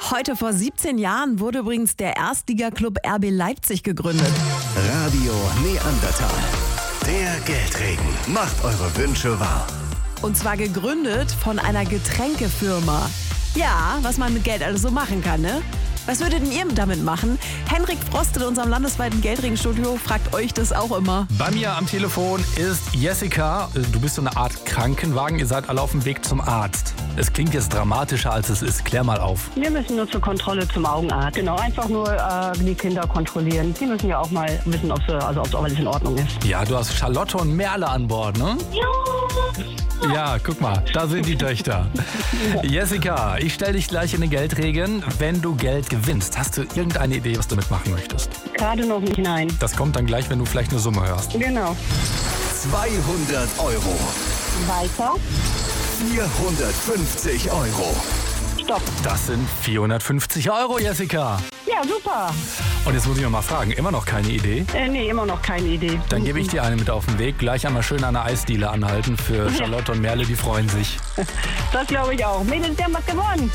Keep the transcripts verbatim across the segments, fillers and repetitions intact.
Heute vor siebzehn Jahren wurde übrigens der Erstligaklub R B Leipzig gegründet. Radio Neandertal. Der Geldregen macht eure Wünsche wahr. Und zwar gegründet von einer Getränkefirma. Ja, was man mit Geld alles so machen kann, ne? Was würdet denn ihr damit machen? Henrik Frost in unserem landesweiten Geldregenstudio fragt euch das auch immer. Bei mir am Telefon ist Jessica. Du bist so eine Art Krankenwagen. Ihr seid alle auf dem Weg zum Arzt. Es klingt jetzt dramatischer, als es ist. Klär mal auf. Wir müssen nur zur Kontrolle zum Augenarzt. Genau, einfach nur äh, die Kinder kontrollieren. Die müssen ja auch mal wissen, ob, sie, also, ob alles in Ordnung ist. Ja, du hast Charlotte und Merle an Bord, ne? Ja. Ja, guck mal, da sind die Töchter. Jessica, ich stelle dich gleich in den Geldregen. Wenn du Geld gewinnst, hast du irgendeine Idee, was du mitmachen möchtest? Gerade noch nicht, nein. Das kommt dann gleich, wenn du vielleicht eine Summe hörst. Genau. zweihundert Euro. Weiter. vierhundertfünfzig Euro. Stopp. Das sind vierhundertfünfzig Euro, Jessica. Ja, super. Und jetzt muss ich noch mal fragen, immer noch keine Idee? Äh, nee, immer noch keine Idee. Dann gebe ich dir eine mit auf den Weg. Gleich einmal schön an der Eisdiele anhalten für Charlotte und Merle, die freuen sich. Das glaube ich auch. Mädels, wir haben was gewonnen.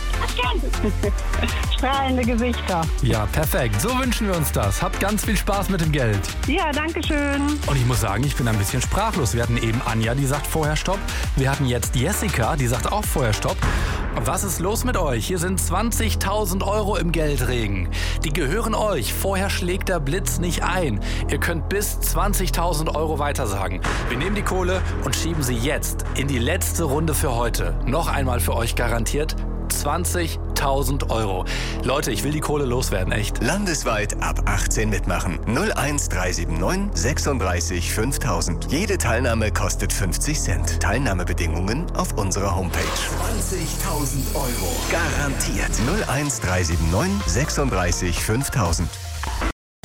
Strahlende Gesichter. Ja, perfekt. So wünschen wir uns das. Habt ganz viel Spaß mit dem Geld. Ja, danke schön. Und ich muss sagen, ich bin ein bisschen sprachlos. Wir hatten eben Anja, die sagt vorher Stopp. Wir hatten jetzt Jessica, die sagt auch vorher Stopp. Was ist los mit euch? Hier sind zwanzigtausend Euro im Geldregen. Die gehören euch. Vorher schlägt der Blitz nicht ein. Ihr könnt bis zwanzigtausend Euro weitersagen. Wir nehmen die Kohle und schieben sie jetzt in die letzte Runde für heute. Noch einmal für euch garantiert zwanzigtausend Euro. Leute, ich will die Kohle loswerden, echt. Landesweit ab achtzehn mitmachen. null eins drei sieben neun sechsunddreißig fünftausend. Jede Teilnahme kostet fünfzig Cent. Teilnahmebedingungen auf unserer Homepage. zwanzigtausend Euro. Garantiert. null eins drei sieben neun sechsunddreißig fünftausend.